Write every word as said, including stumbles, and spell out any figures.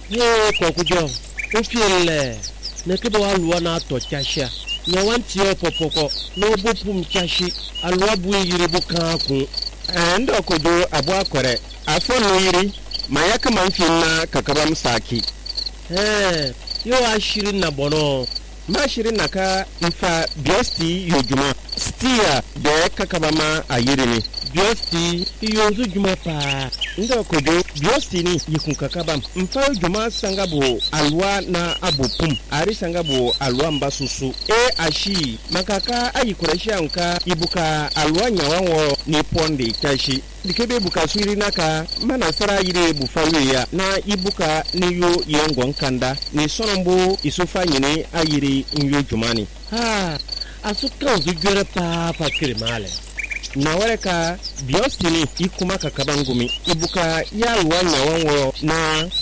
Ye kokujo. Ofiele. Nekebo alwa na to chasha. Nyawanti yo popoko. No bopum chashi. Alwa bu yiri bu kanku. Ando kodo abwa kore. Afo no yiri. Mayaka manfina kakabam saki. Eh, yo ashiri na bono. Ma shiri naka ifa biosti yojuma. Stia de kakabama ayirini. Biosti yozu juma pa. Ndo kodo biosti ni yikun kakabam. Mfa juma sangabo alwa na abopum. Ari sangabo alwa mbasusu. E ashi makaka ayikurashi anka ibuka alwa nyawanwo ni ponde kashi. Dikebe buka suiri naka mana sara yire bufawe ya na ibuka ni yo yengon kanda ni sonombo isufa nyine ayiri nyo jumani. Ha, asuka uzujere pa pa kirimale. Na wareka biostini ikuma kakabangumi ibuka ya alwa nyawanwo na